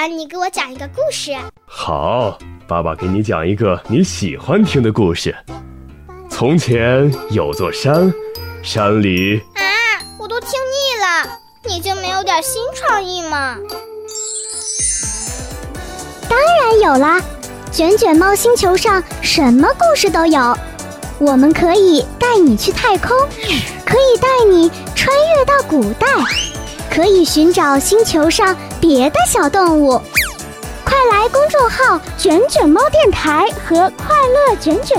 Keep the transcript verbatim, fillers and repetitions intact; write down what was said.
然你给我讲一个故事。 好，爸爸给你讲一个你喜欢听的故事。从前有座山，山里…… 啊，我都听腻了，你就没有点新创意吗？ 当然有啦，卷卷猫星球上什么故事都有。我们可以带你去太空，可以带你穿越到古代，可以寻找星球上别的小动物。快来公众号卷卷猫电台和快乐卷卷